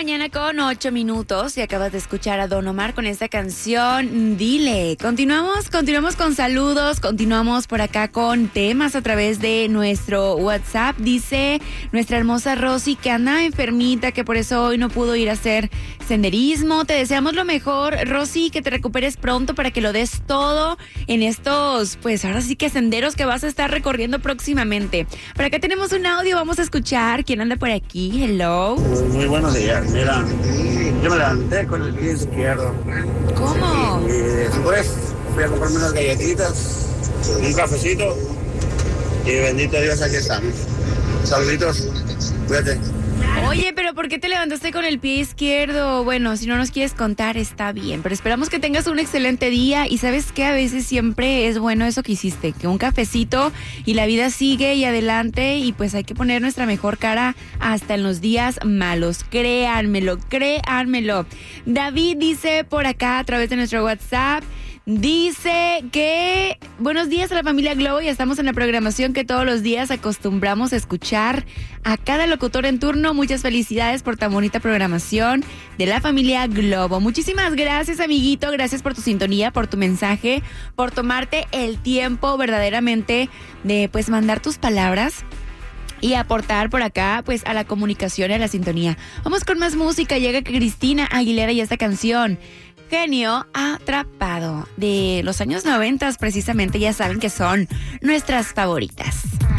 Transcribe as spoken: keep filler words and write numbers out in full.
mañana con ocho minutos y acabas de escuchar a Don Omar con esta canción Dile. Continuamos, continuamos con saludos, continuamos por acá con temas a través de nuestro WhatsApp. Dice nuestra hermosa Rosy que anda enfermita, que por eso hoy no pudo ir a hacer senderismo. Te deseamos lo mejor, Rosy, que te recuperes pronto para que lo des todo en estos, pues ahora sí que senderos que vas a estar recorriendo próximamente. Por acá tenemos un audio, vamos a escuchar. ¿Quién anda por aquí? Hello. Muy buenos días. Mira, yo me levanté con el pie izquierdo. ¿Cómo? Y, y después fui a comprarme unas galletitas, un cafecito y bendito Dios, aquí estamos. Saluditos, cuídate. Oye, pero ¿por qué te levantaste con el pie izquierdo? Bueno, si no nos quieres contar, está bien, pero esperamos que tengas un excelente día y sabes que a veces siempre es bueno eso que hiciste, que un cafecito y la vida sigue y adelante y pues hay que poner nuestra mejor cara hasta en los días malos, créanmelo, créanmelo. David dice por acá a través de nuestro WhatsApp, dice que buenos días a la familia Globo y estamos en la programación que todos los días acostumbramos a escuchar a cada locutor en turno. Muchas felicidades por tan bonita programación de la familia Globo. Muchísimas gracias, amiguito, gracias por tu sintonía, por tu mensaje, por tomarte el tiempo verdaderamente de pues mandar tus palabras y aportar por acá pues a la comunicación y a la sintonía. Vamos con más música, llega Cristina Aguilera y esta canción Genio Atrapado de los años noventas, precisamente, ya saben que son nuestras favoritas.